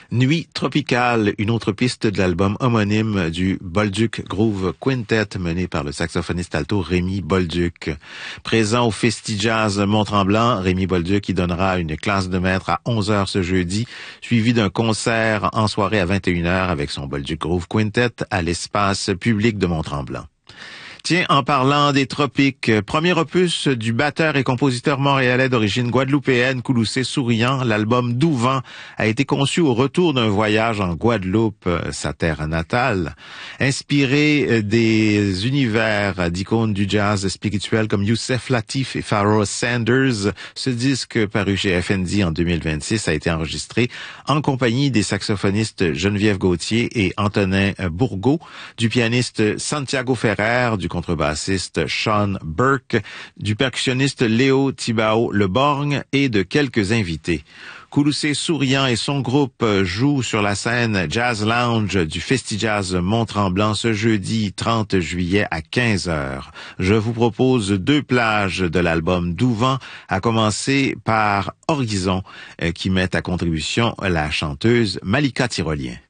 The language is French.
Nuit tropicale, une autre piste de l'album homonyme du Bolduc Groove Quintet mené par le saxophoniste alto Rémi Bolduc. Présent au Festi-Jazz Mont-Tremblant, Rémi Bolduc qui donnera une classe de maître à 11h ce jeudi, suivi d'un concert en soirée à 21h avec son Bolduc Groove Quintet à l'espace public de Mont-Tremblant. Tiens, en parlant des tropiques, premier opus du batteur et compositeur montréalais d'origine guadeloupéenne, Kouloussé Souriant, l'album Douvent a été conçu au retour d'un voyage en Guadeloupe, sa terre natale. Inspiré des univers d'icônes du jazz spirituel comme Youssef Latif et Pharoah Sanders, ce disque paru chez FND en 2026 a été enregistré en compagnie des saxophonistes Geneviève Gauthier et Antonin Bourgault, du pianiste Santiago Ferrer, du contrebassiste Sean Burke, du percussionniste Léo Thibao Leborgne et de quelques invités. Kouloussé Souriant et son groupe jouent sur la scène Jazz Lounge du Festi-Jazz Mont-Tremblant ce jeudi 30 juillet à 15h. Je vous propose 2 plages de l'album Douvent, à commencer par Horizon, qui met à contribution la chanteuse Malika Tyrolien.